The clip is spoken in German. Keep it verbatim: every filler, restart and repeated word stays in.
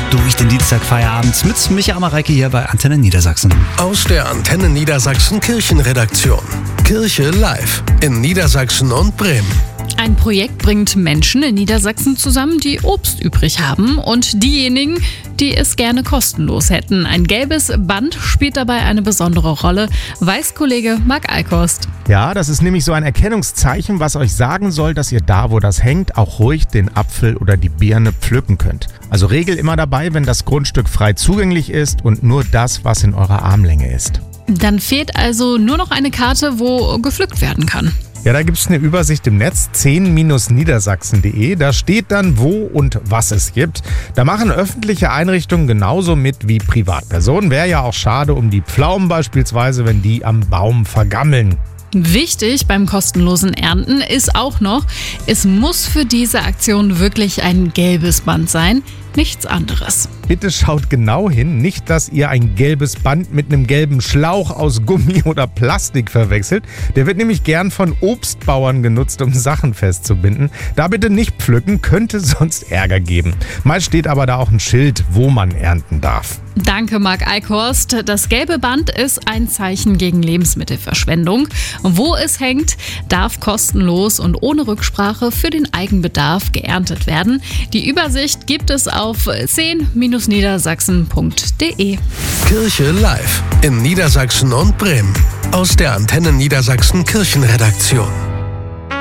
durch den Dienstagfeierabend mit Micha Amareike hier bei Antenne Niedersachsen. Aus der Antenne Niedersachsen Kirchenredaktion. Kirche live in Niedersachsen und Bremen. Ein Projekt bringt Menschen in Niedersachsen zusammen, die Obst übrig haben und diejenigen, die es gerne kostenlos hätten. Ein gelbes Band spielt dabei eine besondere Rolle, weiß Kollege Marc Eickhorst. Ja, das ist nämlich so ein Erkennungszeichen, was euch sagen soll, dass ihr da, wo das hängt, auch ruhig den Apfel oder die Birne pflücken könnt. Also Regel immer dabei, wenn das Grundstück frei zugänglich ist und nur das, was in eurer Armlänge ist. Dann fehlt also nur noch eine Karte, wo gepflückt werden kann. Ja, da gibt es eine Übersicht im Netz, zehn niedersachsen punkt de. Da steht dann, wo und was es gibt. Da machen öffentliche Einrichtungen genauso mit wie Privatpersonen. Wäre ja auch schade um die Pflaumen beispielsweise, wenn die am Baum vergammeln. Wichtig beim kostenlosen Ernten ist auch noch, es muss für diese Aktion wirklich ein gelbes Band sein, nichts anderes. Bitte schaut genau hin, nicht, dass ihr ein gelbes Band mit einem gelben Schlauch aus Gummi oder Plastik verwechselt. Der wird nämlich gern von Obstbauern genutzt, um Sachen festzubinden. Da bitte nicht pflücken, könnte sonst Ärger geben. Meist steht aber da auch ein Schild, wo man ernten darf. Danke, Marc Eickhorst. Das gelbe Band ist ein Zeichen gegen Lebensmittelverschwendung. Wo es hängt, darf kostenlos und ohne Rücksprache für den Eigenbedarf geerntet werden. Die Übersicht gibt es auf zehn niedersachsen punkt de. Kirche live in Niedersachsen und Bremen. Aus der Antenne Niedersachsen Kirchenredaktion.